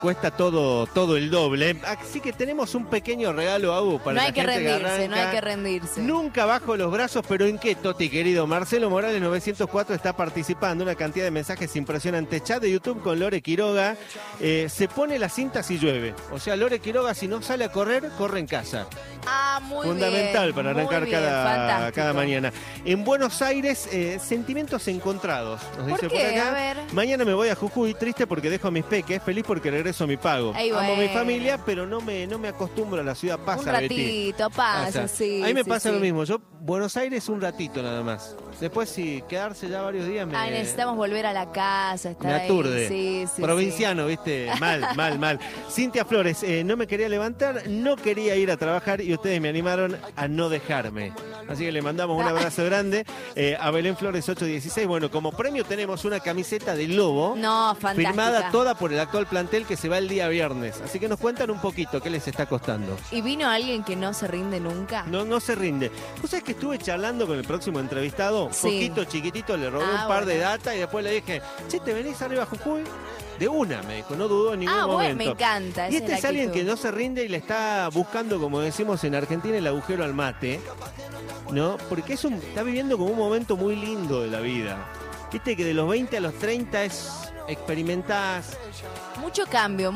cuesta todo el doble. Así que tenemos un pequeño regalo, Agu, para la gente que arranca. No hay que rendirse. Nunca bajo los brazos, pero ¿en qué, Toti, querido? Marcelo Morales 904 está participando. Una cantidad de mensajes impresionantes. Chat de YouTube con Lore Quiroga. Se pone la cinta si llueve. O sea, Lore Quiroga, si no sale a correr, corre en casa. Muy Fundamental bien, para arrancar muy bien, cada mañana. En Buenos Aires, sentimientos encontrados. Nos ¿Por dice qué? por acá. A ver. Mañana me voy a Jujuy, triste porque dejo a mis peques, feliz porque regreso a mi pago. Ay, Amo a mi bueno. familia, pero no me acostumbro a la ciudad. Pasa, Un ratito, pasa, sí. A mí me sí, pasa sí. lo mismo. Yo, Buenos Aires, un ratito nada más. Después, si quedarse ya varios días necesitamos volver a la casa, estar me aturde. ahí. Sí, Provinciano, ¿viste? Mal. Cintia Flores, no me quería levantar, no quería ir a trabajar y ustedes me animaron a no dejarme. Así que le mandamos un abrazo grande a Belén Flores 816. Bueno, como premio tenemos una camiseta del Lobo. No, fantástica. Firmada toda por el actual plantel que se va el día viernes. Así que nos cuentan un poquito qué les está costando. ¿Y vino alguien que no se rinde nunca? No se rinde. ¿Vos sabés que estuve charlando con el próximo entrevistado? Sí. Poquito, chiquitito, le robé un par de data y después le dije, che, ¿te venís arriba a Jujuy? De una, me dijo, no dudó en ningún momento. Bueno, me encanta. Y este es alguien que no se rinde y le está buscando, como decimos en Argentina, el agujero al mate, ¿no? Porque está viviendo como un momento muy lindo de la vida. Viste que de los 20 a los 30 experimentás. Mucho cambio.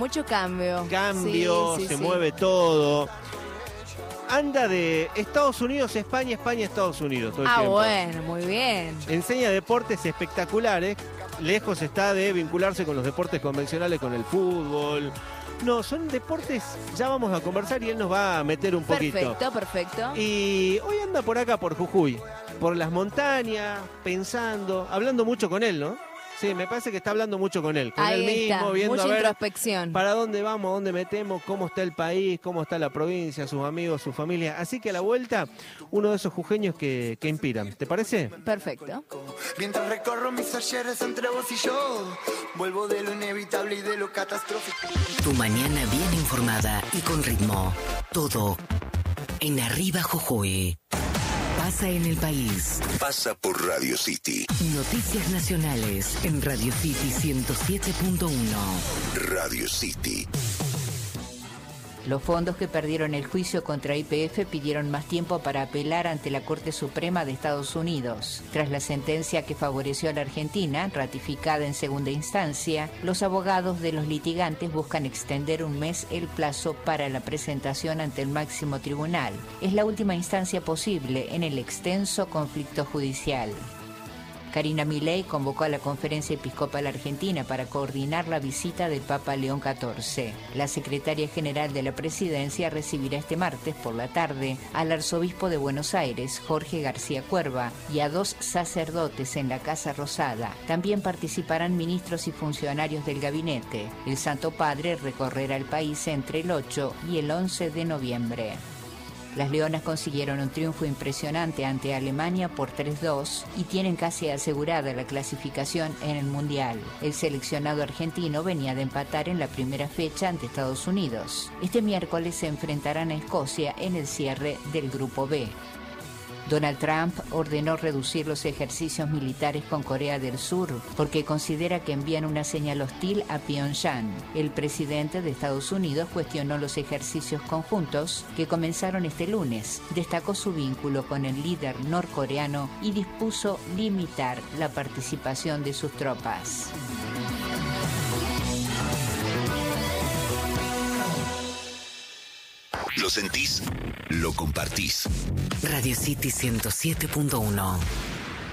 Sí, se mueve todo. Anda de Estados Unidos a España, España a Estados Unidos todo el tiempo. Bueno, muy bien. Enseña deportes espectaculares. Lejos está de vincularse con los deportes convencionales, con el fútbol. No, son deportes, ya vamos a conversar y él nos va a meter un poquito. Perfecto. Y hoy anda por acá, por Jujuy, por las montañas, pensando, hablando mucho con él, ¿no? Sí, me parece que está hablando mucho con él Ahí mismo, está, viendo mucha a ver introspección. para dónde vamos, dónde metemos, cómo está el país, cómo está la provincia, sus amigos, su familia. Así que a la vuelta, uno de esos jujeños que inspiran. ¿Te parece? Perfecto. Mientras recorro mis ayeres entre vos y yo, vuelvo de lo inevitable y de lo catastrófico. Tu mañana bien informada y con ritmo. Todo en Arriba Jujuy. Pasa en el país. Pasa por Radio City. Noticias nacionales en Radio City 107.1. Radio City. Los fondos que perdieron el juicio contra YPF pidieron más tiempo para apelar ante la Corte Suprema de Estados Unidos. Tras la sentencia que favoreció a la Argentina, ratificada en segunda instancia, los abogados de los litigantes buscan extender un mes el plazo para la presentación ante el máximo tribunal. Es la última instancia posible en el extenso conflicto judicial. Karina Milei convocó a la Conferencia Episcopal Argentina para coordinar la visita del Papa León XIV. La secretaria general de la presidencia recibirá este martes por la tarde al arzobispo de Buenos Aires, Jorge García Cuerva, y a 2 sacerdotes en la Casa Rosada. También participarán ministros y funcionarios del gabinete. El Santo Padre recorrerá el país entre el 8 y el 11 de noviembre. Las Leonas consiguieron un triunfo impresionante ante Alemania por 3-2 y tienen casi asegurada la clasificación en el Mundial. El seleccionado argentino venía de empatar en la primera fecha ante Estados Unidos. Este miércoles se enfrentarán a Escocia en el cierre del Grupo B. Donald Trump ordenó reducir los ejercicios militares con Corea del Sur porque considera que envían una señal hostil a Pyongyang. El presidente de Estados Unidos cuestionó los ejercicios conjuntos que comenzaron este lunes. Destacó su vínculo con el líder norcoreano y dispuso limitar la participación de sus tropas. ¿Lo sentís? Lo compartís. Radio City 107.1.